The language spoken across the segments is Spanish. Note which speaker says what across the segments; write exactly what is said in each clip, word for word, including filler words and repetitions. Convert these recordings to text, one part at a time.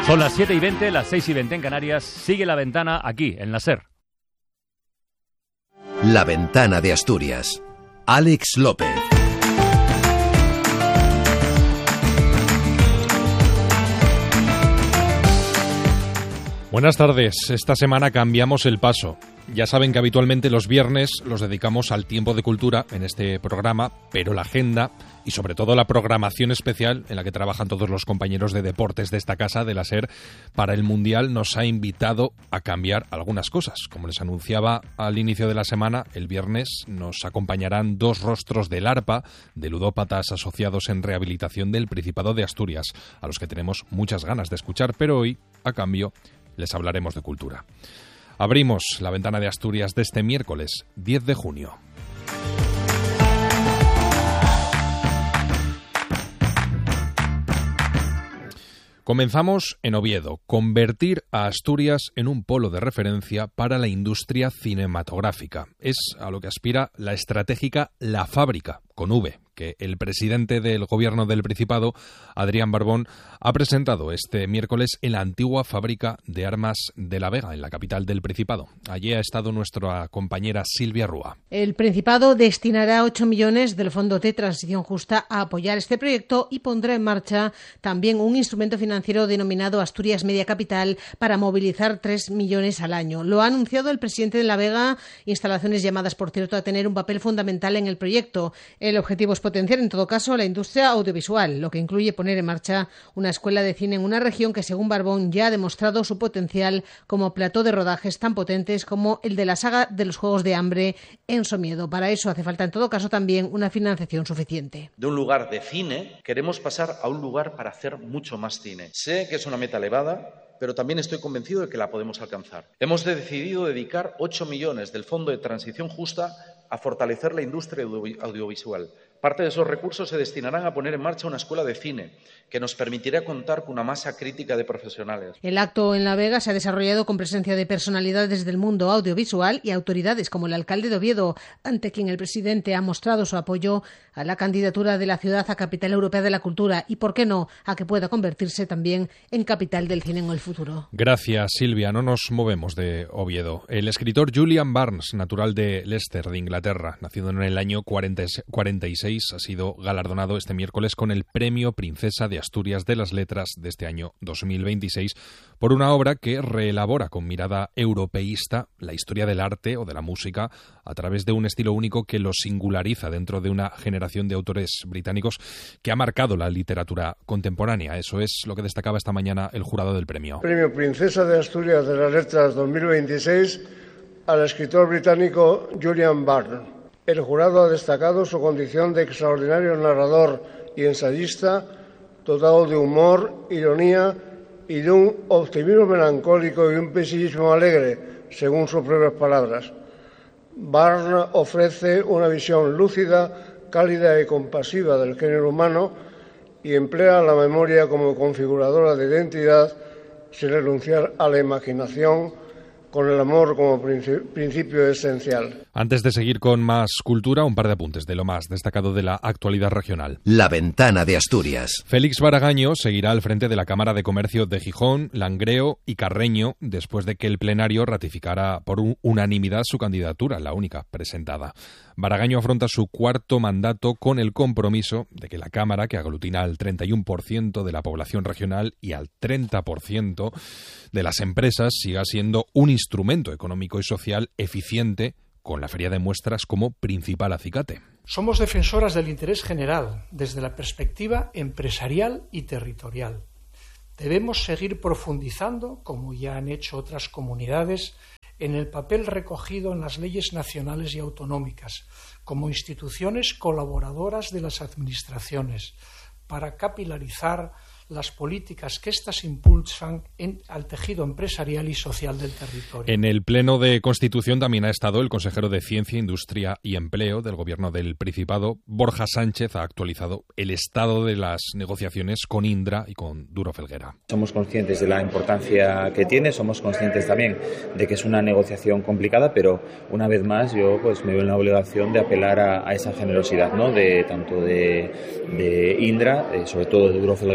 Speaker 1: Son las siete y veinte, las seis y veinte en Canarias. Sigue La Ventana aquí, en la SER.
Speaker 2: La Ventana de Asturias. Alex López.
Speaker 3: Buenas tardes. Esta semana cambiamos el paso. Ya saben que habitualmente los viernes los dedicamos al tiempo de cultura en este programa, pero la agenda y sobre todo la programación especial en la que trabajan todos los compañeros de deportes de esta casa, de la SER, para el Mundial nos ha invitado a cambiar algunas cosas. Como les anunciaba al inicio de la semana, el viernes nos acompañarán dos rostros del ARPA, de ludópatas asociados en rehabilitación del Principado de Asturias, a los que tenemos muchas ganas de escuchar, pero hoy, a cambio, les hablaremos de cultura. Abrimos la ventana de Asturias de este miércoles diez de junio. Comenzamos en Oviedo, convertir a Asturias en un polo de referencia para la industria cinematográfica. Es a lo que aspira la estratégica La Fábrica, con V, que el presidente del Gobierno del Principado, Adrián Barbón, ha presentado este miércoles en la antigua fábrica de armas de La Vega, en la capital del Principado. Allí ha estado nuestra compañera Silvia Rúa.
Speaker 4: El Principado destinará ocho millones del Fondo de Transición Justa a apoyar este proyecto y pondrá en marcha también un instrumento financiero denominado Asturias Media Capital para movilizar tres millones al año. Lo ha anunciado el presidente de La Vega, instalaciones llamadas, por cierto, a tener un papel fundamental en el proyecto. El objetivo es potenciar, en todo caso, la industria audiovisual, lo que incluye poner en marcha una escuela de cine en una región que, según Barbón, ya ha demostrado su potencial como plató de rodajes tan potentes como el de la saga de los Juegos de Hambre en Somiedo. Para eso hace falta, en todo caso, también una financiación suficiente.
Speaker 5: De un lugar de cine queremos pasar a un lugar para hacer mucho más cine. Sé que es una meta elevada, pero también estoy convencido de que la podemos alcanzar. Hemos decidido dedicar ocho millones del Fondo de Transición Justa a fortalecer la industria audiovisual. Parte de esos recursos se destinarán a poner en marcha una escuela de cine que nos permitirá contar con una masa crítica de profesionales.
Speaker 4: El acto en La Vega se ha desarrollado con presencia de personalidades del mundo audiovisual y autoridades como el alcalde de Oviedo, ante quien el presidente ha mostrado su apoyo a la candidatura de la ciudad a Capital Europea de la Cultura y, por qué no, a que pueda convertirse también en capital del cine en el futuro.
Speaker 3: Gracias, Silvia. No nos movemos de Oviedo. El escritor Julian Barnes, natural de Leicester, de Inglaterra, nacido en el año cuarenta y seis, ha sido galardonado este miércoles con el Premio Princesa de Asturias de las Letras de este año dos mil veintiséis por una obra que reelabora con mirada europeísta la historia del arte o de la música a través de un estilo único que lo singulariza dentro de una generación de autores británicos que ha marcado la literatura contemporánea. Eso es lo que destacaba esta mañana el jurado del premio.
Speaker 6: Premio Princesa de Asturias de las Letras dos mil veintiséis al escritor británico Julian Barnes. El jurado ha destacado su condición de extraordinario narrador y ensayista, dotado de humor, ironía y de un optimismo melancólico y un pesimismo alegre, según sus propias palabras. Barnes ofrece una visión lúcida, cálida y compasiva del género humano y emplea la memoria como configuradora de identidad sin renunciar a la imaginación, con el amor como principio esencial.
Speaker 3: Antes de seguir con más cultura, un par de apuntes de lo más destacado de la actualidad regional.
Speaker 2: La Ventana de Asturias.
Speaker 3: Félix Baragaño seguirá al frente de la Cámara de Comercio de Gijón, Langreo y Carreño después de que el plenario ratificara por unanimidad su candidatura, la única presentada. Baragaño afronta su cuarto mandato con el compromiso de que la Cámara, que aglutina al treinta y uno por ciento de la población regional y al treinta por ciento de las empresas, siga siendo un instrumento económico y social eficiente, con la Feria de Muestras como principal acicate.
Speaker 7: Somos defensoras del interés general desde la perspectiva empresarial y territorial. Debemos seguir profundizando, como ya han hecho otras comunidades, en el papel recogido en las leyes nacionales y autonómicas, como instituciones colaboradoras de las administraciones, para capilarizar las políticas que éstas impulsan en, al tejido empresarial y social del territorio.
Speaker 3: En el Pleno de Constitución también ha estado el consejero de Ciencia, Industria y Empleo del Gobierno del Principado. Borja Sánchez ha actualizado el estado de las negociaciones con Indra y con Duro Felguera.
Speaker 8: Somos conscientes de la importancia que tiene, somos conscientes también de que es una negociación complicada, pero una vez más yo pues me veo en la obligación de apelar a, a esa generosidad, ¿no? de tanto de, de Indra, eh, sobre todo de Duro Felguera, para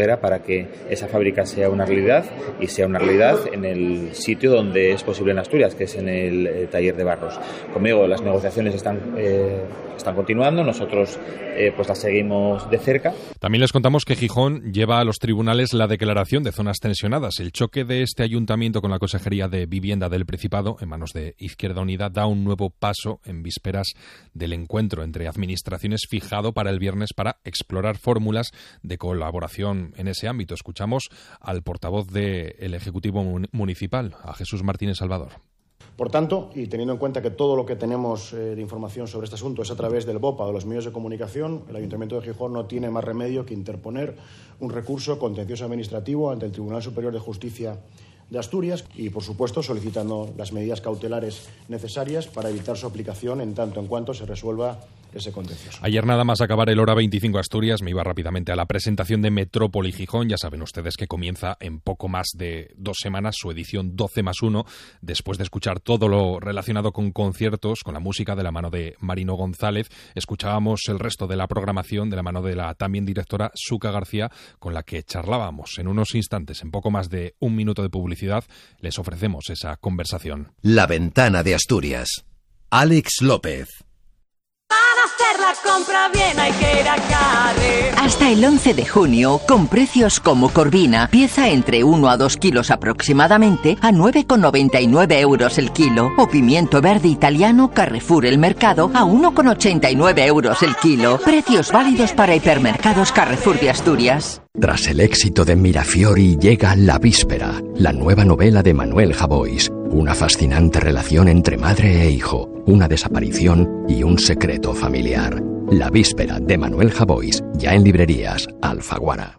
Speaker 8: para que esa fábrica sea una realidad y sea una realidad en el sitio donde es posible en Asturias, que es en el eh, taller de Barros. Como digo, las negociaciones están, eh, están continuando, nosotros eh, pues las seguimos de cerca.
Speaker 3: También les contamos que Gijón lleva a los tribunales la declaración de zonas tensionadas. El choque de este ayuntamiento con la Consejería de Vivienda del Principado, en manos de Izquierda Unida, da un nuevo paso en vísperas del encuentro entre administraciones fijado para el viernes para explorar fórmulas de colaboración en ese ámbito. Escuchamos al portavoz del Ejecutivo Municipal, a Jesús Martínez Salvador.
Speaker 9: Por tanto, y teniendo en cuenta que todo lo que tenemos eh, de información sobre este asunto es a través del B O P A o de los medios de comunicación, el Ayuntamiento de Gijón no tiene más remedio que interponer un recurso contencioso administrativo ante el Tribunal Superior de Justicia de Asturias y, por supuesto, solicitando las medidas cautelares necesarias para evitar su aplicación en tanto en cuanto se resuelva ese contencioso.
Speaker 3: Ayer, nada más acabar el Hora veinticinco Asturias, me iba rápidamente a la presentación de Metrópoli Gijón. Ya saben ustedes que comienza en poco más de dos semanas su edición doce más uno, después de escuchar todo lo relacionado con conciertos, con la música de la mano de Marino González. Escuchábamos el resto de la programación de la mano de la también directora Suca García, con la que charlábamos. En unos instantes, en poco más de un minuto de publicidad, les ofrecemos esa conversación.
Speaker 2: La Ventana de Asturias. Alex López.
Speaker 10: La compra bien hay que ir a Carrer.
Speaker 11: Hasta el once de junio, con precios como Corvina, pieza entre uno a dos kilos aproximadamente, a nueve con noventa y nueve euros el kilo. O pimiento verde italiano Carrefour El Mercado, a uno con ochenta y nueve euros el kilo. Precios válidos para hipermercados Carrefour de Asturias.
Speaker 12: Tras el éxito de Mirafiori llega La Víspera, la nueva novela de Manuel Javois. Una fascinante relación entre madre e hijo, una desaparición y un secreto familiar. La Víspera de Manuel Javois, ya en librerías Alfaguara.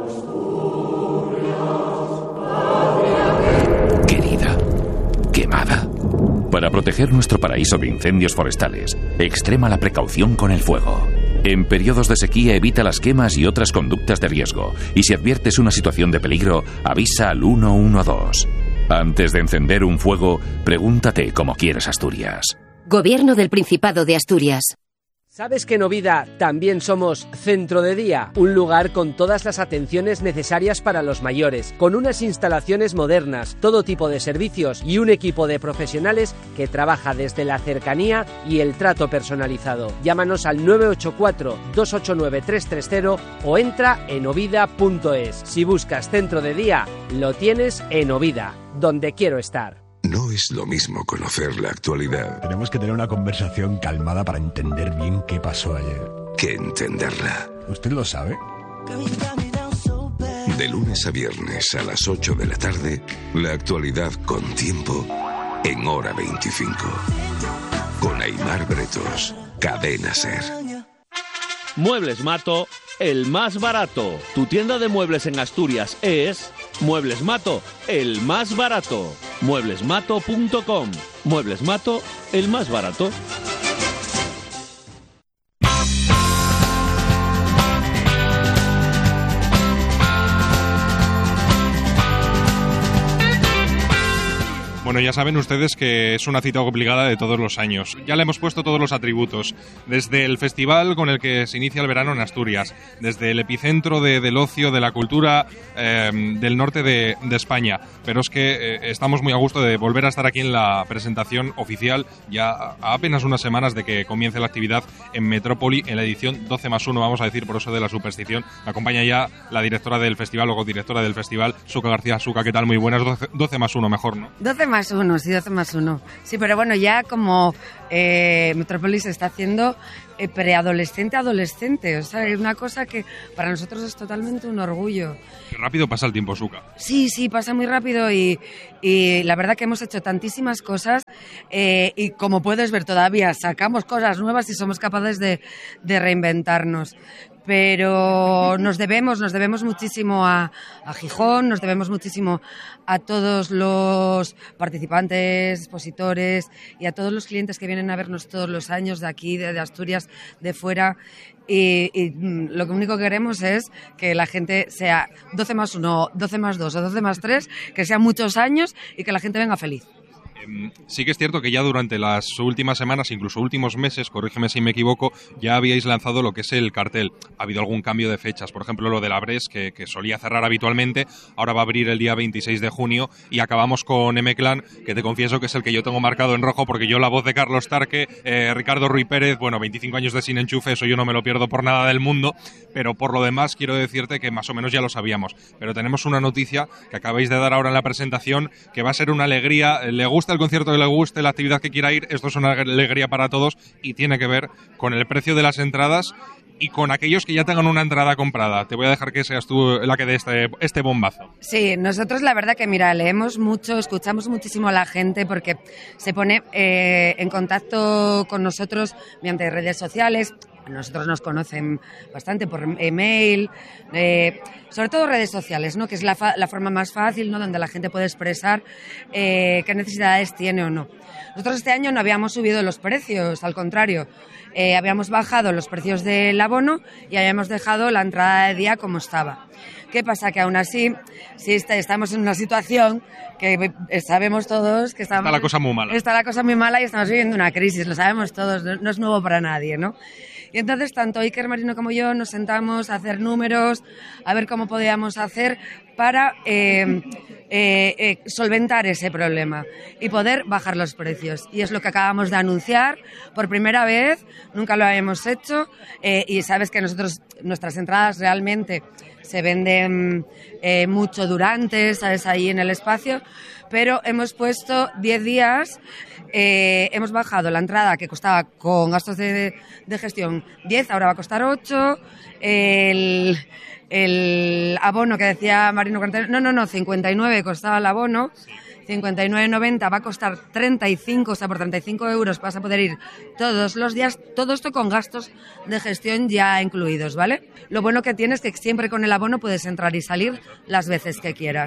Speaker 13: Querida, quemada. Para proteger nuestro paraíso de incendios forestales, extrema la precaución con el fuego. En periodos de sequía evita las quemas y otras conductas de riesgo, y si adviertes una situación de peligro, avisa al uno uno dos. Antes de encender un fuego, pregúntate cómo quieres Asturias.
Speaker 14: Gobierno del Principado de Asturias.
Speaker 15: ¿Sabes que en Ovida también somos centro de día? Un lugar con todas las atenciones necesarias para los mayores, con unas instalaciones modernas, todo tipo de servicios y un equipo de profesionales que trabaja desde la cercanía y el trato personalizado. Llámanos al nueve ocho cuatro, dos ocho nueve, tres tres cero o entra en ovida punto es. Si buscas centro de día, lo tienes en Ovida, donde quiero estar.
Speaker 16: No es lo mismo conocer la actualidad.
Speaker 17: Tenemos que tener una conversación calmada para entender bien qué pasó ayer.
Speaker 16: Que entenderla.
Speaker 17: ¿Usted lo sabe?
Speaker 16: De lunes a viernes a las ocho de la tarde, la actualidad con tiempo en Hora veinticinco. Con Aimar Bretos, Cadena SER.
Speaker 18: Muebles Mato, el más barato. Tu tienda de muebles en Asturias es Muebles Mato, el más barato. muebles mato punto com. Muebles Mato, el más barato.
Speaker 3: Bueno, ya saben ustedes que es una cita obligada de todos los años. Ya le hemos puesto todos los atributos, desde el festival con el que se inicia el verano en Asturias, desde el epicentro de, del ocio, de la cultura eh, del norte de, de España. Pero es que eh, estamos muy a gusto de volver a estar aquí en la presentación oficial, ya a apenas unas semanas de que comience la actividad en Metrópoli, en la edición doce más uno, vamos a decir, por eso de la superstición. Me acompaña ya la directora del festival, o codirectora del festival, Suca García. Suca, ¿qué tal? Muy buenas. doce más uno, mejor, ¿no?
Speaker 19: doce más uno, sí, doce más uno. Sí, pero bueno, ya como eh, Metrópolis está haciendo eh, preadolescente, adolescente. O sea, es una cosa que para nosotros es totalmente un orgullo.
Speaker 3: Qué rápido pasa el tiempo, Suca.
Speaker 19: Sí, sí, pasa muy rápido y, y la verdad que hemos hecho tantísimas cosas eh, y como puedes ver todavía sacamos cosas nuevas y somos capaces de, de reinventarnos. Pero nos debemos, nos debemos muchísimo a, a Gijón, nos debemos muchísimo a todos los participantes, expositores y a todos los clientes que vienen a vernos todos los años de aquí, de, de Asturias, de fuera. Y, y lo único que queremos es que la gente sea doce más uno, doce más dos o doce más tres, que sean muchos años y que la gente venga feliz.
Speaker 3: Sí que es cierto que ya durante las últimas semanas, incluso últimos meses, corrígeme si me equivoco, ya habíais lanzado lo que es el cartel. Ha habido algún cambio de fechas, por ejemplo lo de la Bres, que, que solía cerrar habitualmente, ahora va a abrir el día veintiséis de junio y acabamos con M-Clan, que te confieso que es el que yo tengo marcado en rojo, porque yo la voz de Carlos Tarque, eh, Ricardo Ruiz Pérez, bueno, veinticinco años de Sin Enchufe, eso yo no me lo pierdo por nada del mundo, pero por lo demás quiero decirte que más o menos ya lo sabíamos. Pero tenemos una noticia que acabáis de dar ahora en la presentación, que va a ser una alegría. Le gusta el concierto que le guste, la actividad que quiera ir, esto es una alegría para todos y tiene que ver con el precio de las entradas y con aquellos que ya tengan una entrada comprada. Te voy a dejar que seas tú la que dé este, este bombazo.
Speaker 19: Sí, nosotros la verdad que, mira, leemos mucho, escuchamos muchísimo a la gente porque se pone eh, en contacto con nosotros mediante redes sociales. Nosotros nos conocen bastante por email, eh, sobre todo redes sociales, ¿no? Que es la, fa- la forma más fácil, ¿no? Donde la gente puede expresar eh, qué necesidades tiene o no. Nosotros este año no habíamos subido los precios, al contrario, eh, habíamos bajado los precios del abono y habíamos dejado la entrada de día como estaba. ¿Qué pasa? Que aún así, sí está, estamos en una situación que sabemos todos que estamos,
Speaker 3: está la cosa muy mala.
Speaker 19: Está la cosa muy mala y estamos viviendo una crisis, lo sabemos todos, no, no es nuevo para nadie, ¿no? Y entonces tanto Iker Marino como yo nos sentamos a hacer números, a ver cómo podíamos hacer para eh, eh, eh, solventar ese problema y poder bajar los precios. Y es lo que acabamos de anunciar por primera vez, nunca lo habíamos hecho, eh, y sabes que nosotros, nuestras entradas realmente se venden eh, mucho durante, ¿sabes? Ahí en el espacio, pero hemos puesto diez días, eh, hemos bajado la entrada que costaba con gastos de, de gestión diez, ahora va a costar ocho, el, el abono que decía Marino Cuarentena, no, no, no, cincuenta y nueve costaba el abono, cincuenta y nueve noventa va a costar treinta y cinco, o sea, por treinta y cinco euros vas a poder ir todos los días, todo esto con gastos de gestión ya incluidos, ¿vale? Lo bueno que tienes es que siempre con el abono puedes entrar y salir las veces que quieras.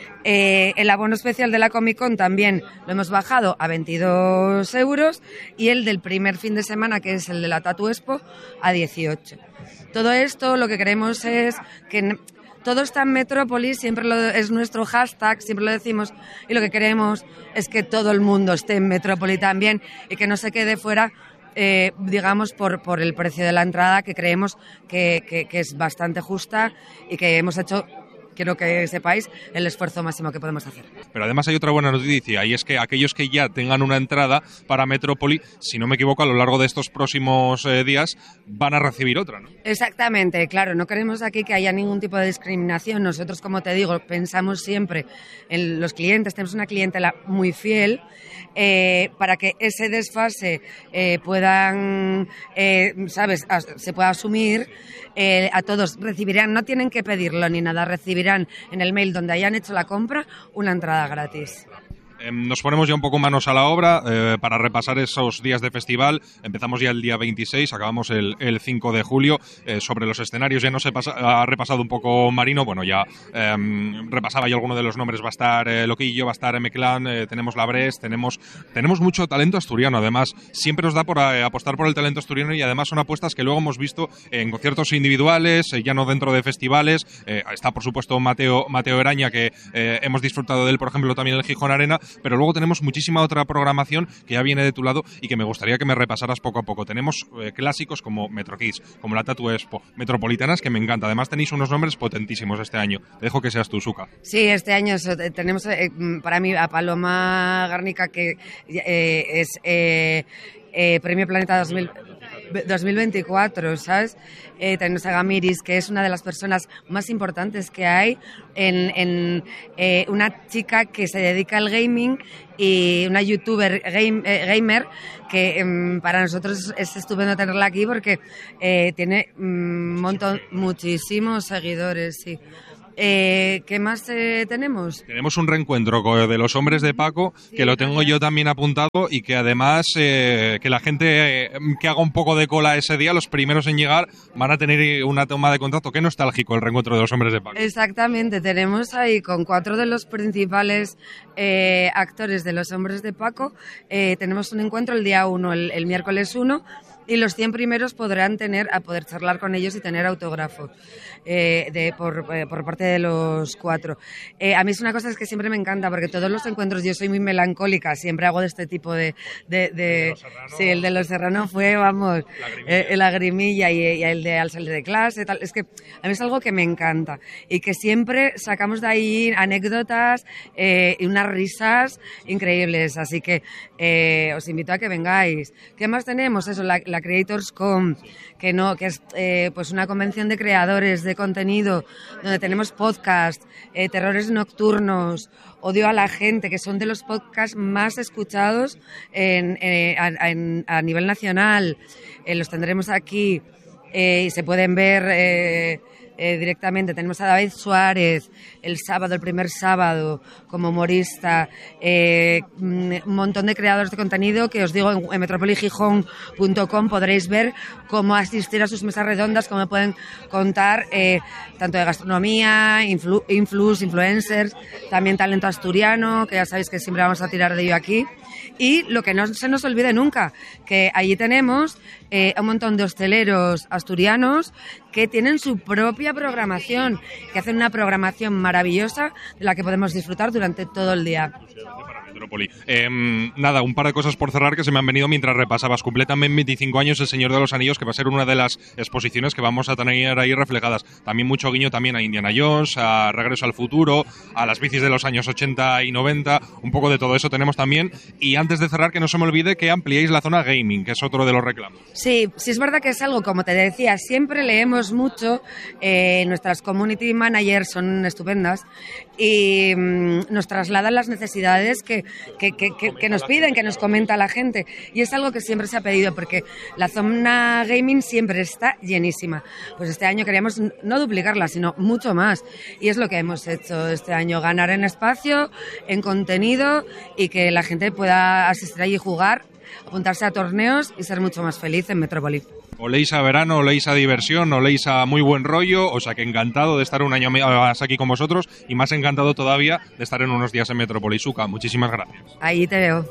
Speaker 19: Eh, el abono especial de la Comic Con también lo hemos bajado a veintidós euros y el del primer fin de semana, que es el de la Tattoo Expo, a dieciocho. Todo esto lo que queremos es que todo está en Metrópolis, siempre lo, es nuestro hashtag, siempre lo decimos, y lo que queremos es que todo el mundo esté en Metrópolis también y que no se quede fuera, eh, digamos, por, por el precio de la entrada, que creemos que, que, que es bastante justa y que hemos hecho, quiero que sepáis, el esfuerzo máximo que podemos hacer.
Speaker 3: Pero además hay otra buena noticia, y es que aquellos que ya tengan una entrada para Metrópoli, si no me equivoco, a lo largo de estos próximos eh, días van a recibir otra, ¿no?
Speaker 19: Exactamente, claro, no queremos aquí que haya ningún tipo de discriminación. Nosotros, como te digo, pensamos siempre en los clientes, tenemos una clientela muy fiel, eh, para que ese desfase eh, puedan, eh, ¿sabes?, as- se pueda asumir. Eh, a todos recibirán, no tienen que pedirlo ni nada, recibirán en el mail donde hayan hecho la compra una entrada gratis.
Speaker 3: Nos ponemos ya un poco manos a la obra eh, para repasar esos días de festival. Empezamos ya el día veintiséis, acabamos el, el cinco de julio. Eh, sobre los escenarios ya nos he pasa, ha repasado un poco Marino. Bueno, ya eh, repasaba yo alguno de los nombres. Va a estar eh, Loquillo, va a estar M-Clan, eh, tenemos la Bres, tenemos, tenemos mucho talento asturiano. Además, siempre nos da por eh, apostar por el talento asturiano, y además son apuestas que luego hemos visto en conciertos individuales, eh, ya no dentro de festivales. Eh, está, por supuesto, Mateo, Mateo Eraña, que eh, hemos disfrutado de él, por ejemplo, también en el Gijón Arena. Pero luego tenemos muchísima otra programación que ya viene de tu lado y que me gustaría que me repasaras poco a poco. Tenemos eh, clásicos como Metro Kids, como la Tattoo Expo, Metropolitanas, que me encanta. Además tenéis unos nombres potentísimos este año. Te dejo que seas tú, Suka.
Speaker 19: Sí, este año tenemos eh, para mí a Paloma Garnica, que eh, es eh, eh, Premio Planeta dos mil veinticuatro, ¿sabes? Eh, tenemos a Gamiris, que es una de las personas más importantes que hay, en, en eh, una chica que se dedica al gaming y una youtuber game, eh, gamer que eh, para nosotros es estupendo tenerla aquí porque eh, tiene un mm, montón, muchísimos seguidores, sí. Eh, ¿Qué más eh, tenemos?
Speaker 3: Tenemos un reencuentro de los hombres de Paco, sí, que lo tengo yo también apuntado, y que además eh, que la gente eh, que haga un poco de cola ese día, los primeros en llegar, van a tener una toma de contacto. Qué nostálgico el reencuentro de los hombres de Paco.
Speaker 19: Exactamente, tenemos ahí con cuatro de los principales eh, actores de los hombres de Paco, eh, tenemos un encuentro el día uno, el, el miércoles uno, y los cien primeros podrán tener a poder charlar con ellos y tener autógrafos eh, de, por, eh, por parte de los cuatro. Eh, a mí es una cosa que siempre me encanta, porque todos los encuentros, yo soy muy melancólica, siempre hago de este tipo de... de, de, de sí, el de Los Serrano fue, vamos, eh, lagrimilla y, y el de Al salir de clase, tal. Es que a mí es algo que me encanta y que siempre sacamos de ahí anécdotas eh, y unas risas increíbles, así que eh, os invito a que vengáis. ¿Qué más tenemos? Eso, la, la CreatorsCon, que no, que es eh, pues una convención de creadores de contenido donde tenemos podcast, eh, terrores nocturnos, Odio a la gente, que son de los podcasts más escuchados en, eh, a, en, a nivel nacional. Eh, los tendremos aquí eh, y se pueden ver eh, eh, directamente. Tenemos a David Suárez el sábado, el primer sábado, como humorista. Eh, un montón de creadores de contenido que os digo en, en metrópoli gijón punto com podréis ver cómo asistir a sus mesas redondas, cómo pueden contar eh, tanto de gastronomía, influ, influs, influencers, también talento asturiano, que ya sabéis que siempre vamos a tirar de ello aquí. Y lo que no se nos olvide nunca, que allí tenemos eh, un montón de hosteleros asturianos que tienen su propia programación, que hacen una programación maravillosa de la que podemos disfrutar durante todo el día.
Speaker 3: Eh, nada, un par de cosas por cerrar que se me han venido mientras repasabas. Cumple también veinticinco años El Señor de los Anillos, que va a ser una de las exposiciones que vamos a tener ahí reflejadas. También mucho guiño también a Indiana Jones, a Regreso al Futuro, a las bicis de los años ochenta y noventa, un poco de todo eso tenemos también. Y antes de cerrar, que no se me olvide que ampliéis la zona gaming, que es otro de los reclamos.
Speaker 19: Sí, sí es verdad que es algo, como te decía, siempre leemos mucho, eh, nuestras community managers son estupendas y mmm, nos trasladan las necesidades que Que, que, que, que nos piden, que nos comenta la gente, y es algo que siempre se ha pedido porque la zona gaming siempre está llenísima. Pues este año queríamos no duplicarla, sino mucho más, y es lo que hemos hecho este año, ganar en espacio, en contenido, y que la gente pueda asistir allí y jugar, apuntarse a torneos y ser mucho más feliz en Metrópoli.
Speaker 3: Oléis a verano, oléis a diversión, oléis a muy buen rollo, o sea que encantado de estar un año más aquí con vosotros y más encantado todavía de estar en unos días en Metrópoli. Suca, muchísimas gracias.
Speaker 19: Ahí te veo.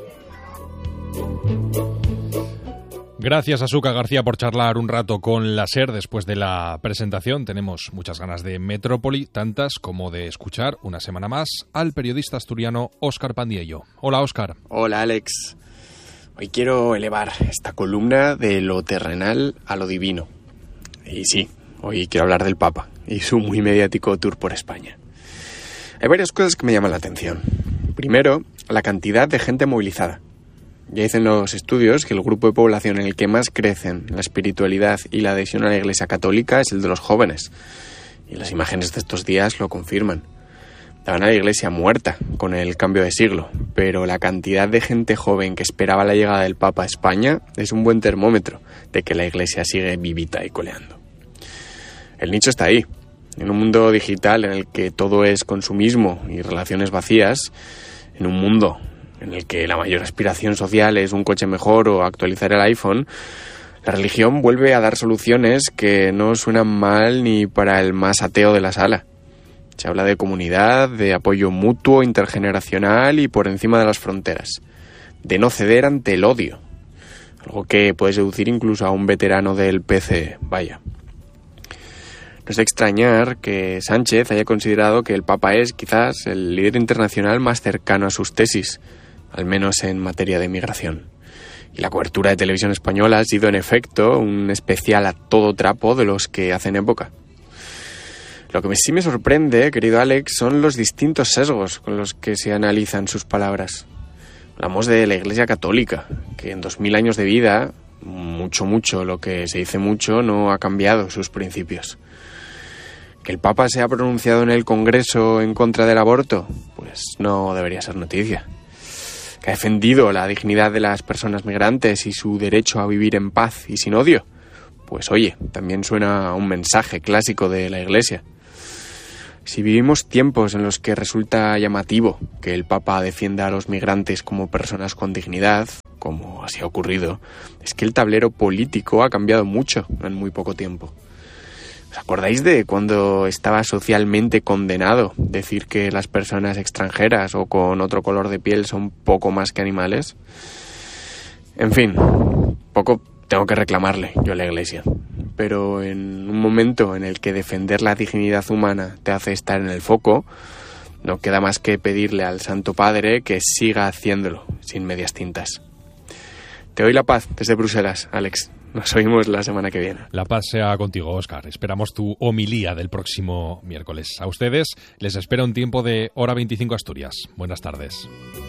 Speaker 3: Gracias a Suca García por charlar un rato con la SER después de la presentación. Tenemos muchas ganas de Metrópoli, tantas como de escuchar una semana más al periodista asturiano Óscar Pandiello. Hola, Óscar.
Speaker 20: Hola, Alex. Hoy quiero elevar esta columna de lo terrenal a lo divino. Y sí, hoy quiero hablar del Papa y su muy mediático tour por España. Hay varias cosas que me llaman la atención. Primero, la cantidad de gente movilizada. Ya dicen los estudios que el grupo de población en el que más crecen la espiritualidad y la adhesión a la Iglesia Católica es el de los jóvenes. Y las imágenes de estos días lo confirman. Daban a la Iglesia muerta con el cambio de siglo, pero la cantidad de gente joven que esperaba la llegada del Papa a España es un buen termómetro de que la Iglesia sigue vivita y coleando. El nicho está ahí. En un mundo digital en el que todo es consumismo y relaciones vacías, en un mundo en el que la mayor aspiración social es un coche mejor o actualizar el iPhone, la religión vuelve a dar soluciones que no suenan mal ni para el más ateo de la sala. Se habla de comunidad, de apoyo mutuo, intergeneracional y por encima de las fronteras. De no ceder ante el odio. Algo que puede seducir incluso a un veterano del P C, vaya. No es de extrañar que Sánchez haya considerado que el Papa es quizás el líder internacional más cercano a sus tesis, al menos en materia de migración. Y la cobertura de televisión española ha sido en efecto un especial a todo trapo de los que hacen época. Lo que sí me sorprende, querido Alex, son los distintos sesgos con los que se analizan sus palabras. Hablamos de la Iglesia Católica, que en dos mil años de vida, mucho, mucho, lo que se dice mucho, no ha cambiado sus principios. ¿Que el Papa se ha pronunciado en el Congreso en contra del aborto? Pues no debería ser noticia. ¿Que ha defendido la dignidad de las personas migrantes y su derecho a vivir en paz y sin odio? Pues oye, también suena un mensaje clásico de la Iglesia. Si vivimos tiempos en los que resulta llamativo que el Papa defienda a los migrantes como personas con dignidad, como así ha ocurrido, es que el tablero político ha cambiado mucho en muy poco tiempo. ¿Os acordáis de cuando estaba socialmente condenado decir que las personas extranjeras o con otro color de piel son poco más que animales? En fin, poco tengo que reclamarle yo a la Iglesia. Pero en un momento en el que defender la dignidad humana te hace estar en el foco, no queda más que pedirle al Santo Padre que siga haciéndolo, sin medias tintas. Te doy la paz desde Bruselas, Alex. Nos oímos la semana que viene.
Speaker 3: La paz sea contigo, Óscar. Esperamos tu homilía del próximo miércoles. A ustedes les espera un tiempo de Hora veinticinco Asturias. Buenas tardes.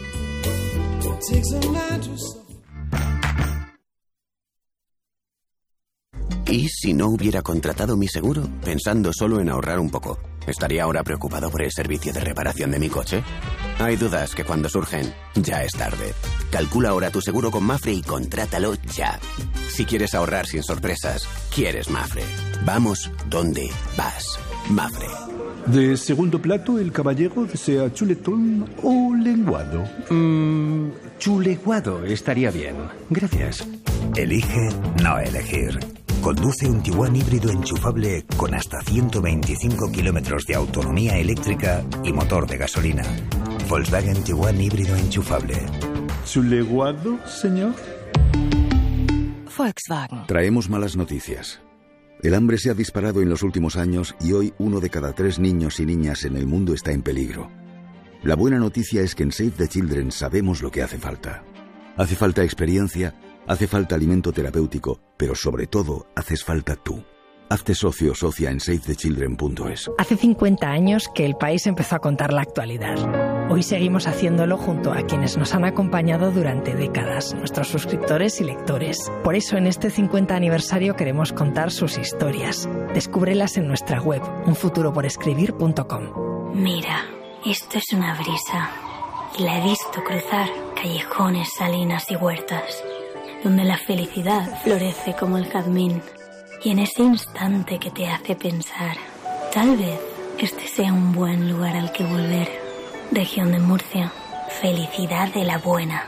Speaker 21: ¿Y si no hubiera contratado mi seguro, pensando solo en ahorrar un poco? ¿Estaría ahora preocupado por el servicio de reparación de mi coche? Hay dudas que cuando surgen, ya es tarde. Calcula ahora tu seguro con Mafre y contrátalo ya. Si quieres ahorrar sin sorpresas, quieres Mafre. Vamos donde vas. Mafre.
Speaker 22: De segundo plato, el caballero desea chuletón o lenguado.
Speaker 23: Mmm, chuleguado estaría bien. Gracias.
Speaker 24: Elige no elegir. Conduce un Tiguan híbrido enchufable con hasta ciento veinticinco kilómetros de autonomía eléctrica y motor de gasolina. Volkswagen Tiguan híbrido enchufable.
Speaker 22: ¿Chuleguado, señor?
Speaker 25: Volkswagen.
Speaker 26: Traemos malas noticias. El hambre se ha disparado en los últimos años y hoy uno de cada tres niños y niñas en el mundo está en peligro. La buena noticia es que en Save the Children sabemos lo que hace falta. Hace falta experiencia, hace falta alimento terapéutico, pero sobre todo haces falta tú. Hazte socio o socia en save the children punto es.
Speaker 27: Hace cincuenta años que El País empezó a contar la actualidad. Hoy seguimos haciéndolo junto a quienes nos han acompañado durante décadas, nuestros suscriptores y lectores. Por eso en este cincuenta aniversario queremos contar sus historias. Descúbrelas en nuestra web, un futuro por escribir punto com.
Speaker 25: Mira, esto es una brisa. Y la he visto cruzar callejones, salinas y huertas, donde la felicidad florece como el jazmín. Y en ese instante que te hace pensar, tal vez este sea un buen lugar al que volver. Región de Murcia, felicidad de la buena.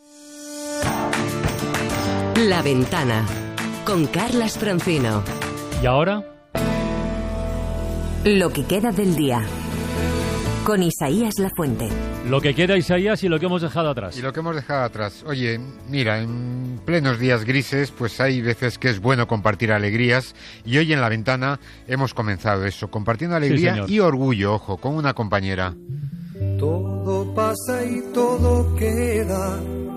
Speaker 14: La Ventana, con Carlas Francino.
Speaker 1: ¿Y ahora?
Speaker 14: Lo que queda del día, con Isaías Lafuente.
Speaker 1: Lo que queda, Isaías, y lo que hemos dejado atrás.
Speaker 28: Y lo que hemos dejado atrás. Oye, mira, en plenos días grises, pues hay veces que es bueno compartir alegrías. Y hoy en La Ventana hemos comenzado eso, compartiendo alegría sí, y orgullo, ojo, con una compañera.
Speaker 29: Todo pasa y todo queda,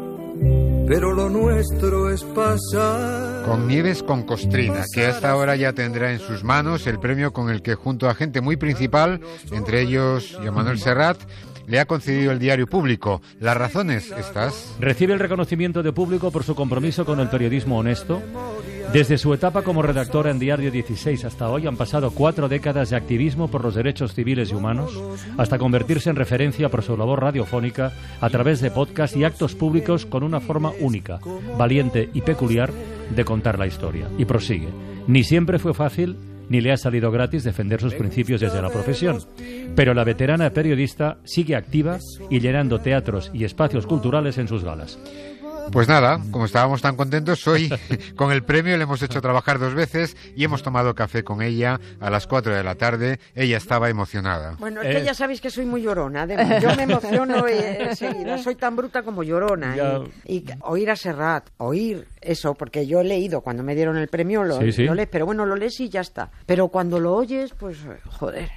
Speaker 29: pero lo nuestro es pasar.
Speaker 28: Con Nieves con Costrina, que hasta ahora ya tendrá en sus manos el premio con el que junto a gente muy principal, entre ellos Joan Manuel Serrat, le ha concedido el Diario Público. Las razones, estas.
Speaker 1: Recibe el reconocimiento de Público por su compromiso con el periodismo honesto. Desde su etapa como redactora en Diario dieciséis hasta hoy han pasado cuatro décadas de activismo por los derechos civiles y humanos, hasta convertirse en referencia por su labor radiofónica a través de podcast y actos públicos con una forma única, valiente y peculiar de contar la historia. Y prosigue. Ni siempre fue fácil, ni le ha salido gratis defender sus principios desde la profesión. Pero la veterana periodista sigue activa y llenando teatros y espacios culturales en sus galas.
Speaker 28: Pues nada, como estábamos tan contentos, hoy con el premio le hemos hecho trabajar dos veces y hemos tomado café con ella a las cuatro de la tarde. Ella estaba emocionada.
Speaker 30: Bueno, es que eh. ya sabéis que soy muy llorona. Además, yo me emociono enseguida. Soy tan bruta como llorona. Y, y oír a Serrat, oír eso, porque yo he leído cuando me dieron el premio, lo, sí, sí. lo lees, pero bueno, lo lees y ya está. Pero cuando lo oyes, pues, joder...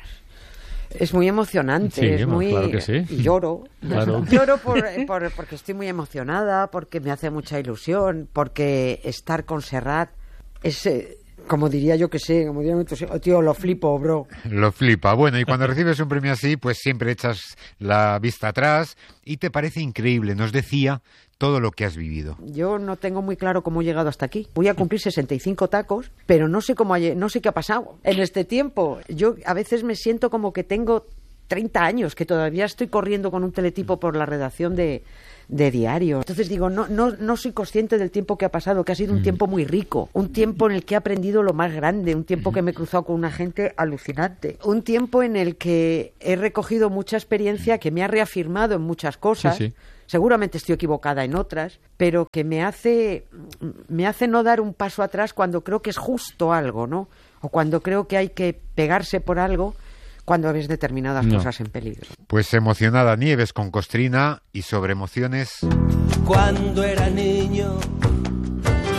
Speaker 30: Es muy emocionante,
Speaker 1: sí,
Speaker 30: es muy...
Speaker 1: Claro que sí.
Speaker 30: Y lloro.
Speaker 1: Claro.
Speaker 30: Lloro por, por, porque estoy muy emocionada, porque me hace mucha ilusión, porque estar con Serrat es... Eh, como diría yo que sé, como diría oh, tío, lo flipo, bro.
Speaker 28: Lo flipa. Bueno, y cuando recibes un premio así, pues siempre echas la vista atrás y te parece increíble. Nos decía todo lo que has vivido.
Speaker 30: Yo no tengo muy claro cómo he llegado hasta aquí. Voy a cumplir sesenta y cinco tacos, pero no sé cómo hay, no sé qué ha pasado en este tiempo. Yo a veces me siento como que tengo treinta años, que todavía estoy corriendo con un teletipo por la redacción de... de diario. Entonces digo, no, no, no soy consciente del tiempo que ha pasado, que ha sido un tiempo muy rico, un tiempo en el que he aprendido lo más grande, un tiempo que me he cruzado con una gente alucinante, un tiempo en el que he recogido mucha experiencia que me ha reafirmado en muchas cosas. Sí, sí. Seguramente estoy equivocada en otras, pero que me hace, me hace no dar un paso atrás cuando creo que es justo algo, ¿no? O cuando creo que hay que pegarse por algo cuando ves determinadas no. cosas en peligro.
Speaker 28: Pues emocionada Nieves con Costrina y sobre emociones.
Speaker 29: Cuando era niño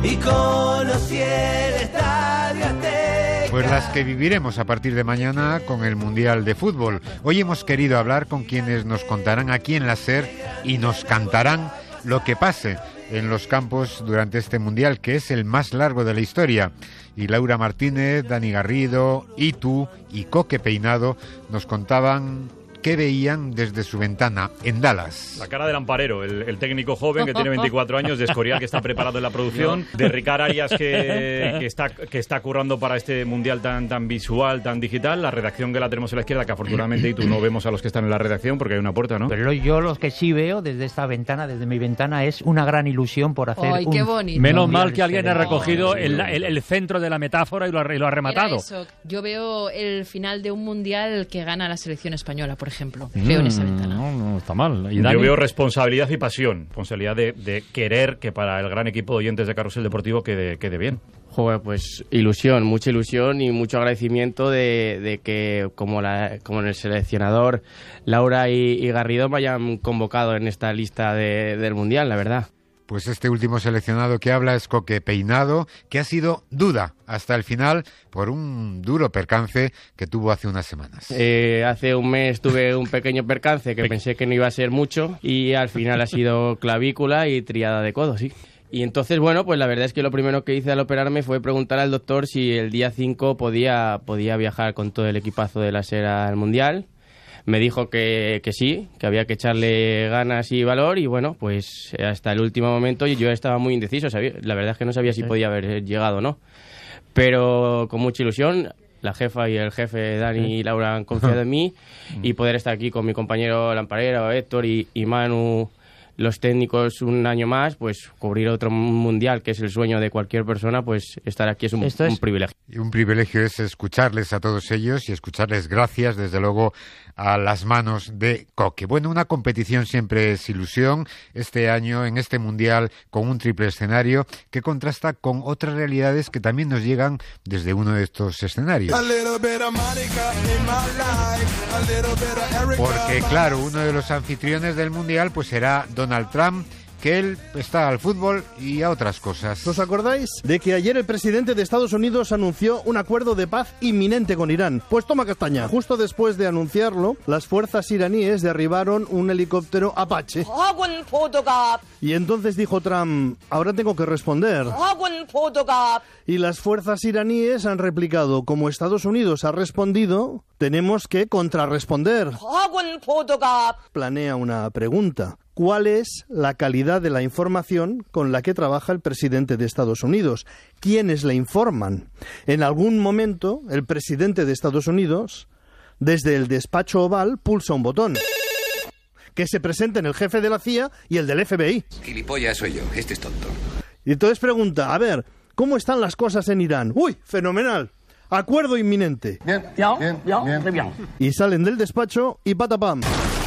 Speaker 2: y conocí el Estadio Azteca.
Speaker 28: Pues las que viviremos a partir de mañana con el Mundial de Fútbol. Hoy hemos querido hablar con quienes nos contarán aquí en la SER y nos cantarán lo que pase en los campos durante este Mundial, que es el más largo de la historia. Y Laura Martínez, Dani Garrido, Itu y Coque Peinado nos contaban qué veían desde su ventana en Dallas.
Speaker 4: La cara del Amparero, el, el técnico joven que tiene veinticuatro años, de Escorial, que está preparado en la producción, de Ricard Arias, que, que, está, que está currando para este Mundial tan, tan visual, tan digital, la redacción que la tenemos a la izquierda, que afortunadamente Itu no vemos a los que están en la redacción porque hay una puerta, ¿no?
Speaker 5: Pero yo los que sí veo desde esta ventana, desde mi ventana, es una gran ilusión por hacer
Speaker 6: ¡Ay,
Speaker 5: un...
Speaker 6: qué bonito!
Speaker 1: Menos mal que alguien ha recogido el, el, el centro de la metáfora y lo ha, y lo ha rematado.
Speaker 6: Era eso. Yo veo el final de un Mundial que gana la selección española, por ejemplo.
Speaker 1: Mm,
Speaker 6: veo en esa ventana.
Speaker 1: No, no está mal.
Speaker 4: ¿Y Yo veo responsabilidad y pasión. Responsabilidad de, de querer que para el gran equipo de oyentes de Carrusel Deportivo quede, quede bien.
Speaker 7: Joder, pues ilusión, mucha ilusión y mucho agradecimiento de, de que como, la, como el seleccionador Laura y, y Garrido me hayan convocado en esta lista de, del Mundial, la verdad.
Speaker 28: Pues este último seleccionado que habla es Coque Peinado, que ha sido duda hasta el final por un duro percance que tuvo hace unas semanas.
Speaker 7: Eh, hace un mes tuve un pequeño percance que pensé que no iba a ser mucho y al final ha sido clavícula y triada de codo, sí. Y entonces, bueno, pues la verdad es que lo primero que hice al operarme fue preguntar al doctor si el día cinco podía, podía viajar con todo el equipazo de la SER al Mundial. Me dijo que, que sí, que había que echarle ganas y valor y bueno, pues hasta el último momento yo estaba muy indeciso, sabía, la verdad es que no sabía si podía haber llegado o no, pero con mucha ilusión, la jefa y el jefe Dani y Laura han confiado en mí y poder estar aquí con mi compañero Lamparero, Héctor y, y Manu, los técnicos un año más, pues cubrir otro mundial, que es el sueño de cualquier persona, pues estar aquí es un, es un privilegio.
Speaker 28: Y un privilegio es escucharles a todos ellos y escucharles gracias, desde luego, a las manos de Coque. Bueno, una competición siempre es ilusión. Este año, en este mundial, con un triple escenario que contrasta con otras realidades que también nos llegan desde uno de estos escenarios. Porque, claro, uno de los anfitriones del mundial pues será Donald Trump, que él está al fútbol y a otras cosas.
Speaker 8: ¿Os acordáis de que ayer el presidente de Estados Unidos anunció un acuerdo de paz inminente con Irán? Pues toma castaña. Justo después de anunciarlo, las fuerzas iraníes derribaron un helicóptero Apache. Y entonces dijo Trump, ahora tengo que responder. Y las fuerzas iraníes han replicado, como Estados Unidos ha respondido, tenemos que contrarresponder. Planea una pregunta. ¿Cuál es la calidad de la información con la que trabaja el presidente de Estados Unidos? ¿Quiénes le informan? En algún momento, el presidente de Estados Unidos, desde el despacho oval, pulsa un botón. Que se presenten el jefe de la C I A y el del F B I.
Speaker 9: Gilipollas soy yo, este es tonto.
Speaker 8: Y entonces pregunta, a ver, ¿cómo están las cosas en Irán? ¡Uy, fenomenal! Acuerdo inminente.
Speaker 9: Bien, bien, bien, bien, bien.
Speaker 8: Y salen del despacho y patapam.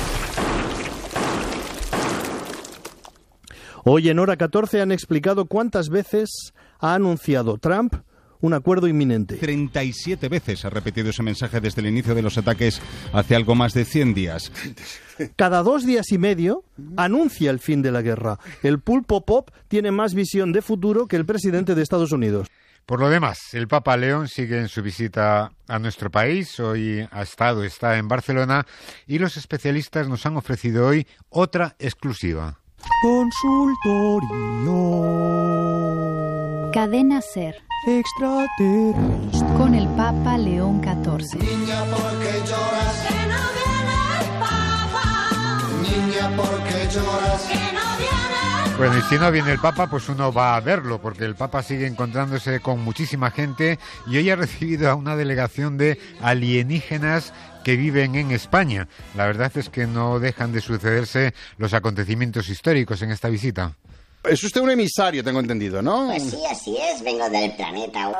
Speaker 8: Hoy en Hora catorce han explicado cuántas veces ha anunciado Trump un acuerdo inminente.
Speaker 10: treinta y siete veces ha repetido ese mensaje desde el inicio de los ataques hace algo más de cien días.
Speaker 8: Cada dos días y medio anuncia el fin de la guerra. El pulpo pop tiene más visión de futuro que el presidente de Estados Unidos.
Speaker 28: Por lo demás, el Papa León sigue en su visita a nuestro país. Hoy ha estado, está en Barcelona y los especialistas nos han ofrecido hoy otra exclusiva.
Speaker 11: Consultorio. Cadena SER.
Speaker 8: Extraterrestre.
Speaker 11: Con el Papa León catorce.
Speaker 2: Niña, ¿por qué lloras? Que no viene el Papa. Niña, ¿por qué lloras? Que no viene el Papa.
Speaker 28: Bueno, y si no viene el Papa, pues uno va a verlo, porque el Papa sigue encontrándose con muchísima gente y hoy ha recibido a una delegación de alienígenas que viven en España. La verdad es que no dejan de sucederse los acontecimientos históricos en esta visita.
Speaker 12: Es usted un emisario, tengo entendido, ¿no?
Speaker 31: Pues sí, así es, vengo del planeta.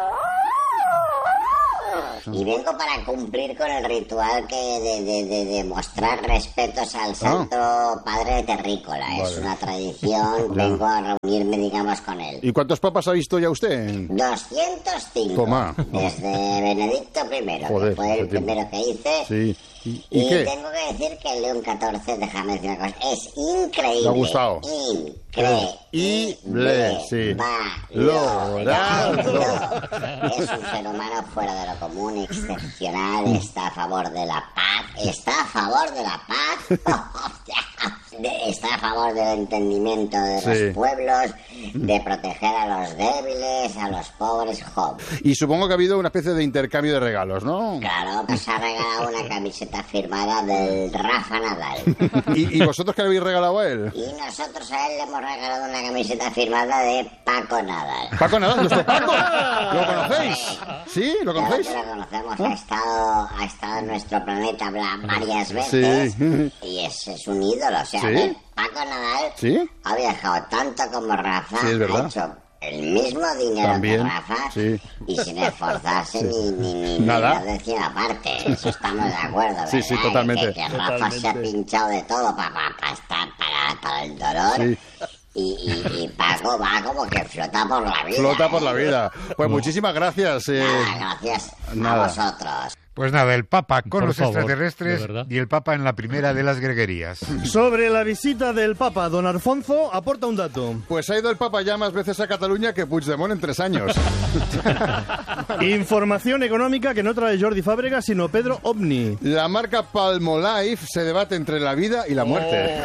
Speaker 31: Y vengo para cumplir con el ritual que de, de, de, de mostrar respetos al Santo ah. Padre Terrícola. Vale. Es una tradición, vengo a reunirme, digamos, con él.
Speaker 12: ¿Y cuántos papas ha visto ya usted?
Speaker 31: doscientos cinco.
Speaker 12: Toma.
Speaker 31: Desde Benedicto primero, Joder, que fue el primero que hice.
Speaker 12: Sí. ¿Y,
Speaker 31: y,
Speaker 12: y qué?
Speaker 31: tengo que decir que el León catorce, déjame decir una cosa, es increíble.
Speaker 12: Me ha gustado.
Speaker 31: Increíble.
Speaker 12: Sí.
Speaker 31: Valorado. Es un ser humano fuera de lo común, excepcional, está a favor de la paz, está a favor de la paz, está a favor del entendimiento de los
Speaker 12: Sí.
Speaker 31: pueblos, de proteger a los débiles, a los pobres, job.
Speaker 12: Y supongo que ha habido una especie de intercambio de regalos, ¿no?
Speaker 31: Claro, nos ha regalado una camiseta firmada del Rafa Nadal.
Speaker 12: ¿Y, y vosotros qué le habéis regalado a él?
Speaker 31: Y nosotros a él le hemos regalado una camiseta firmada de Paco Nadal.
Speaker 12: Paco Nadal, nuestro Paco. ¿Lo conocéis? ¿Sí? ¿Lo conocéis?
Speaker 31: Claro que lo conocemos, ha estado, ha estado en nuestro planeta bla- varias veces.
Speaker 12: Sí.
Speaker 31: Y es, es un ídolo, o sea,
Speaker 12: ¿Sí?
Speaker 31: a ver, Paco Nadal
Speaker 12: ¿Sí?
Speaker 31: ha viajado tanto como Rafa,
Speaker 12: Sí, es verdad.
Speaker 31: ha hecho el mismo dinero
Speaker 12: También,
Speaker 31: que Rafa
Speaker 12: sí.
Speaker 31: y sin esforzarse
Speaker 12: Sí.
Speaker 31: ni, ni, ni
Speaker 12: Nada.
Speaker 31: ni una décima parte. Eso estamos de acuerdo, ¿verdad?
Speaker 12: Sí, sí, totalmente.
Speaker 31: Que, que Rafa
Speaker 12: Totalmente.
Speaker 31: se ha pinchado de todo para pa, pa estar para, para el dolor.
Speaker 12: Sí.
Speaker 31: Y, y, y Paco va como que flota por la vida.
Speaker 12: Flota por
Speaker 31: ¿eh?
Speaker 12: la vida. Pues muchísimas gracias. eh.
Speaker 31: Nada, gracias
Speaker 12: Nada.
Speaker 31: a vosotros.
Speaker 28: Pues nada, el Papa con
Speaker 12: Por
Speaker 28: los
Speaker 12: favor,
Speaker 28: extraterrestres
Speaker 12: de verdad.
Speaker 28: y el Papa en la primera de las greguerías.
Speaker 8: Sobre la visita del Papa, don Alfonso aporta un dato.
Speaker 12: Pues ha ido el Papa ya más veces a Cataluña que Puigdemont en tres años.
Speaker 8: Información económica que no trae Jordi Fábrega, sino Pedro Omni.
Speaker 12: La marca Palmolive se debate entre la vida y la muerte.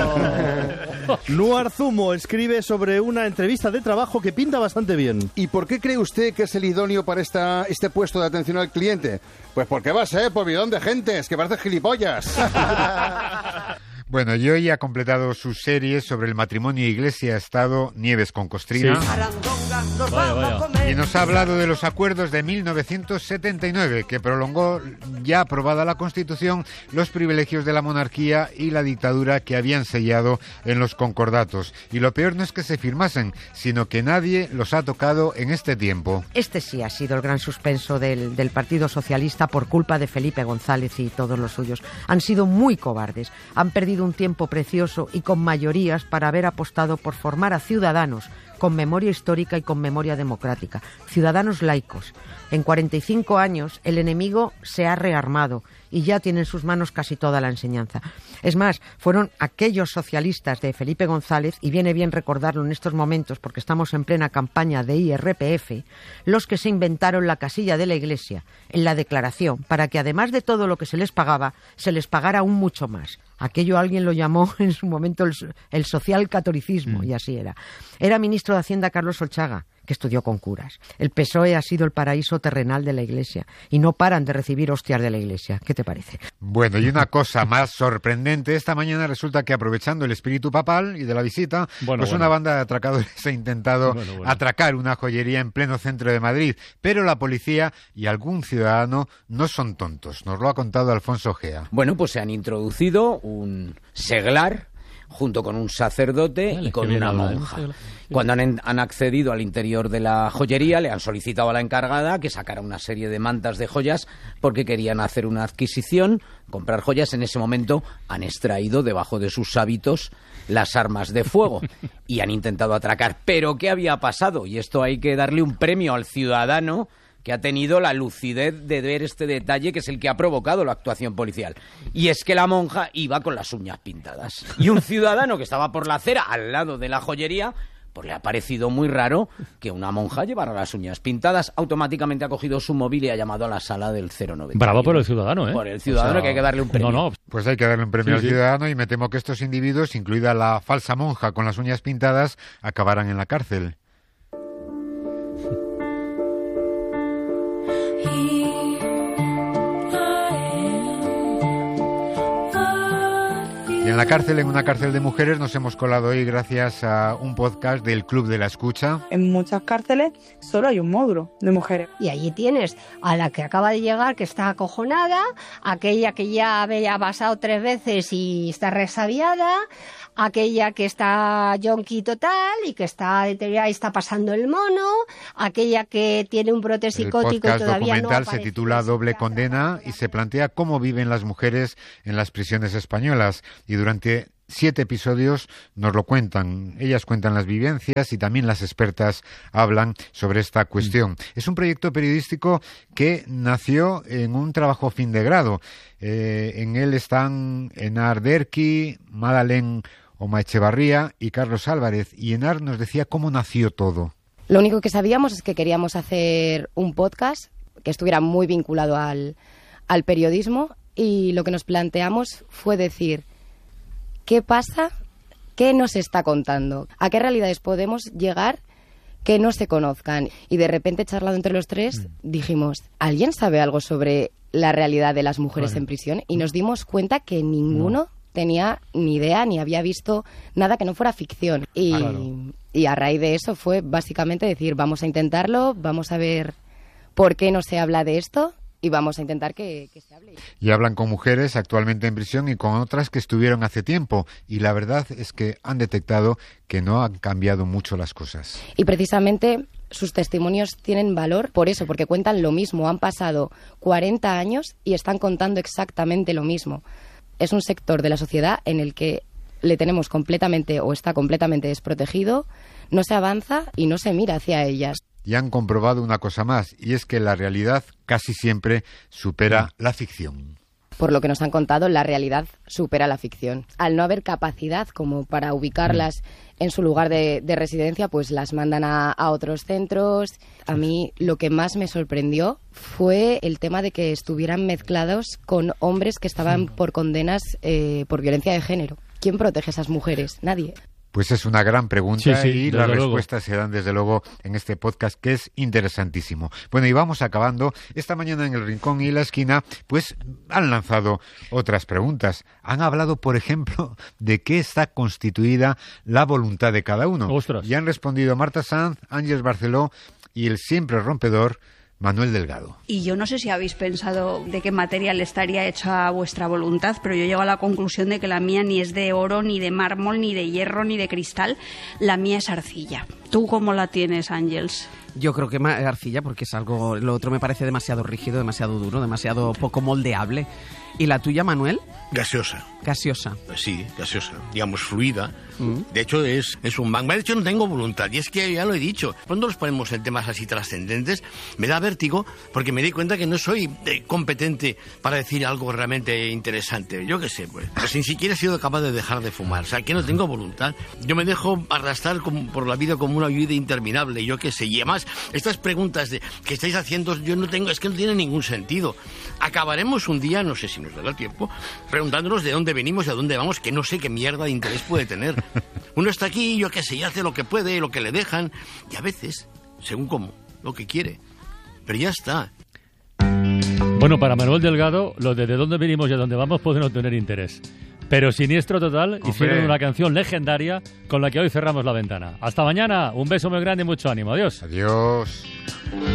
Speaker 8: Nuar Zumo escribe sobre una entrevista de trabajo que pinta bastante bien.
Speaker 12: ¿Y por qué cree usted que es el idóneo para esta, este puesto de atención al cliente? Pues porque va a ser por bidón de gentes, que parece gilipollas.
Speaker 28: Bueno, y hoy ha completado su serie sobre el matrimonio Iglesia-Estado, Nieves con Costrina.
Speaker 12: Sí.
Speaker 1: Vaya, vaya.
Speaker 28: Y nos ha hablado de los acuerdos de mil novecientos setenta y nueve, que prolongó, ya aprobada la Constitución, los privilegios de la monarquía y la dictadura que habían sellado en los concordatos. Y lo peor no es que se firmasen, sino que nadie los ha tocado en este tiempo.
Speaker 30: Este sí ha sido el gran suspenso del, del Partido Socialista por culpa de Felipe González y todos los suyos. Han sido muy cobardes, han perdido un tiempo precioso y con mayorías para haber apostado por formar a ciudadanos con memoria histórica y con memoria democrática, ciudadanos laicos. En cuarenta y cinco años el enemigo se ha rearmado y ya tiene en sus manos casi toda la enseñanza. Es más, fueron aquellos socialistas de Felipe González, y viene bien recordarlo en estos momentos porque estamos en plena campaña de I R P F, los que se inventaron la casilla de la Iglesia en la declaración para que además de todo lo que se les pagaba, se les pagara aún mucho más. Aquello alguien lo llamó en su momento el, el social catolicismo, mm. y así era. Era ministro de Hacienda Carlos Solchaga, que estudió con curas. El P S O E ha sido el paraíso terrenal de la Iglesia y no paran de recibir hostias de la Iglesia. ¿Qué te parece?
Speaker 28: Bueno, y una cosa más sorprendente, esta mañana resulta que aprovechando el espíritu papal y de la visita,
Speaker 1: bueno,
Speaker 28: pues
Speaker 1: bueno.
Speaker 28: una banda de atracadores ha intentado
Speaker 1: bueno, bueno.
Speaker 28: atracar una joyería en pleno centro de Madrid, pero la policía y algún ciudadano no son tontos. Nos lo ha contado Alfonso Gea.
Speaker 3: Bueno, pues se han introducido un seglar junto con un sacerdote
Speaker 1: Vale,
Speaker 3: y con
Speaker 1: qué bien
Speaker 3: una
Speaker 1: habla, ¿eh?
Speaker 3: monja.
Speaker 1: Sí.
Speaker 3: Cuando han, han accedido al interior de la joyería, le han solicitado a la encargada que sacara una serie de mantas de joyas porque querían hacer una adquisición, comprar joyas. En ese momento han extraído debajo de sus hábitos las armas de fuego y han intentado atracar. ¿Pero qué había pasado? Y esto hay que darle un premio al ciudadano que ha tenido la lucidez de ver este detalle, que es el que ha provocado la actuación policial. Y es que la monja iba con las uñas pintadas. Y un ciudadano que estaba por la acera, al lado de la joyería, pues le ha parecido muy raro que una monja llevara las uñas pintadas. Automáticamente ha cogido su móvil y ha llamado a la sala del cero nueve.
Speaker 1: Bravo por el ciudadano, ¿eh?
Speaker 3: Por el ciudadano,
Speaker 1: O sea,
Speaker 3: que hay que darle un premio.
Speaker 1: No, no.
Speaker 28: Pues hay que darle un premio
Speaker 1: Sí,
Speaker 28: al
Speaker 1: sí.
Speaker 28: ciudadano y me temo que estos individuos, incluida la falsa monja con las uñas pintadas, acabarán en la cárcel. Y en la cárcel, en una cárcel de mujeres, nos hemos colado hoy gracias a un podcast del Club de la Escucha.
Speaker 13: En muchas cárceles solo hay un módulo de mujeres.
Speaker 15: Y allí tienes a la que acaba de llegar, que está acojonada, aquella que ya había pasado tres veces y está resabiada, aquella que está yonki total y que está deteriorada y está pasando el mono, aquella que tiene un brote psicótico
Speaker 28: El podcast
Speaker 15: y todavía
Speaker 28: documental
Speaker 15: no
Speaker 28: se
Speaker 15: aparece.
Speaker 28: titula Doble Condena y se plantea cómo viven las mujeres en las prisiones españolas. Y durante Siete episodios nos lo cuentan. Ellas cuentan las vivencias y también las expertas hablan sobre esta cuestión. Mm. Es un proyecto periodístico que nació en un trabajo fin de grado. Eh, en él están Enar Derqui, Madalén Omaechevarría y Carlos Álvarez. Y Enar nos decía cómo nació todo.
Speaker 16: Lo único que sabíamos es que queríamos hacer un podcast que estuviera muy vinculado al, al periodismo, y lo que nos planteamos fue decir: ¿qué pasa? ¿Qué nos está contando? ¿A qué realidades podemos llegar que no se conozcan? Y de repente, charlando entre los tres, dijimos, ¿alguien sabe algo sobre la realidad de las mujeres vale. en prisión? Y nos dimos cuenta que ninguno no. tenía ni idea ni había visto nada que no fuera ficción. Y, claro. y a raíz de eso fue básicamente decir, vamos a intentarlo, vamos a ver por qué no se habla de esto, y vamos a intentar que, que se hable.
Speaker 28: Y hablan con mujeres actualmente en prisión y con otras que estuvieron hace tiempo. Y la verdad es que han detectado que no han cambiado mucho las cosas.
Speaker 16: Y precisamente sus testimonios tienen valor por eso, porque cuentan lo mismo. Han pasado cuarenta años y están contando exactamente lo mismo. Es un sector de la sociedad en el que le tenemos completamente o está completamente desprotegido, no se avanza y no se mira hacia ellas.
Speaker 28: Y han comprobado una cosa más, y es que la realidad casi siempre supera la ficción.
Speaker 16: Por lo que nos han contado, la realidad supera la ficción. Al no haber capacidad como para ubicarlas en su lugar de, de residencia, pues las mandan a, a otros centros. A mí lo que más me sorprendió fue el tema de que estuvieran mezclados con hombres que estaban por condenas eh, por violencia de género. ¿Quién protege a esas mujeres? Nadie.
Speaker 28: Pues es una gran pregunta,
Speaker 1: sí, sí,
Speaker 28: y las respuestas se dan desde luego en este podcast, que es interesantísimo. Bueno, y vamos acabando. Esta mañana en El Rincón y la Esquina pues han lanzado otras preguntas. Han hablado, por ejemplo, de qué está constituida la voluntad de cada uno.
Speaker 1: ¡Ostras!
Speaker 28: Y han respondido Marta Sanz, Ángeles Barceló y el siempre rompedor Manuel Delgado.
Speaker 17: Y yo no sé si habéis pensado de qué material estaría hecha vuestra voluntad, pero yo llego a la conclusión de que la mía ni es de oro, ni de mármol, ni de hierro, ni de cristal. La mía es arcilla. ¿Tú cómo la tienes, Ángels?
Speaker 18: Yo creo que arcilla, porque es algo... Lo otro me parece demasiado rígido, demasiado duro, demasiado poco moldeable. ¿Y la tuya, Manuel?
Speaker 19: Gaseosa.
Speaker 18: Gaseosa.
Speaker 19: Sí, gaseosa. Digamos, fluida. Mm. De hecho, es, es un magma. De hecho, no tengo voluntad. Y es que ya lo he dicho. Cuando nos ponemos en temas así trascendentes, me da vértigo porque me di cuenta que no soy eh, competente para decir algo realmente interesante. Yo qué sé, pues. Pues ni siquiera he sido capaz de dejar de fumar. O sea, que no tengo voluntad. Yo me dejo arrastrar como, por la vida como una vida interminable. Yo qué sé. Y además, estas preguntas de, que estáis haciendo, yo no tengo... Es que no tienen ningún sentido. Acabaremos un día, no sé si nos dará el tiempo, preguntándonos de dónde venimos y a dónde vamos, que no sé qué mierda de interés puede tener. Uno está aquí, yo qué sé, y hace lo que puede, lo que le dejan, y a veces, según cómo, lo que quiere. Pero ya está.
Speaker 1: Bueno, para Manuel Delgado, lo de de dónde venimos y a dónde vamos puede no tener interés. Pero Siniestro Total Hombre. hicieron una canción legendaria con la que hoy cerramos la ventana. Hasta mañana, un beso muy grande y mucho ánimo. Adiós.
Speaker 28: Adiós.